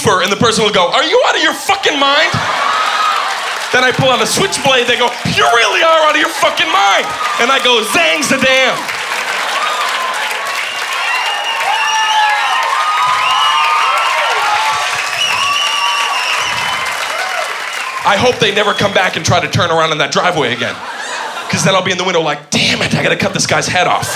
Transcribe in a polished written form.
Hoover, and the person will go, are you out of your fucking mind? Then I pull out a switchblade, they go, you really are out of your fucking mind. And I go, zang-zadam. I hope they never come back and try to turn around in that driveway again. Because then I'll be in the window like, damn it, I gotta cut this guy's head off.